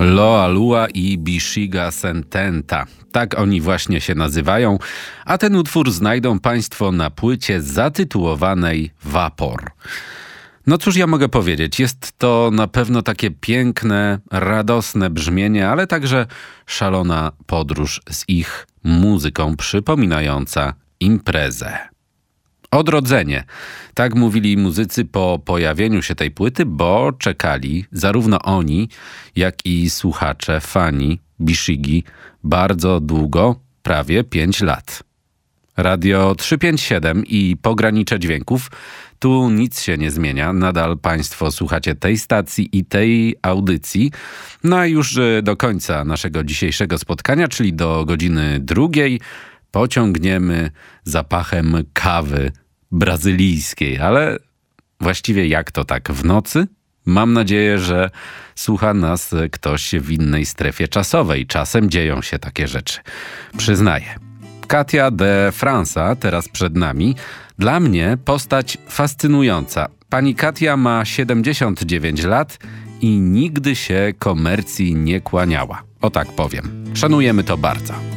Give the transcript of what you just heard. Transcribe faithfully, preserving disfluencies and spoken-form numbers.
Loa Lua i Bishiga Sententa. Tak oni właśnie się nazywają, a ten utwór znajdą Państwo na płycie zatytułowanej Vapor. No cóż ja mogę powiedzieć, jest to na pewno takie piękne, radosne brzmienie, ale także szalona podróż z ich muzyką przypominająca imprezę. Odrodzenie. Tak mówili muzycy po pojawieniu się tej płyty, bo czekali zarówno oni, jak i słuchacze, fani Bishigi bardzo długo, prawie pięć lat. Radio trzysta pięćdziesiąt siedem i Pogranicze Dźwięków. Tu nic się nie zmienia. Nadal Państwo słuchacie tej stacji i tej audycji. No a już do końca naszego dzisiejszego spotkania, czyli do godziny drugiej, pociągniemy zapachem kawy brazylijskiej. Ale właściwie jak to tak? W nocy? Mam nadzieję, że słucha nas ktoś w innej strefie czasowej. Czasem dzieją się takie rzeczy. Przyznaję. Katia de Fransa teraz przed nami. Dla mnie postać fascynująca. Pani Katia ma siedemdziesiąt dziewięć lat i nigdy się komercji nie kłaniała. O tak powiem. Szanujemy to bardzo.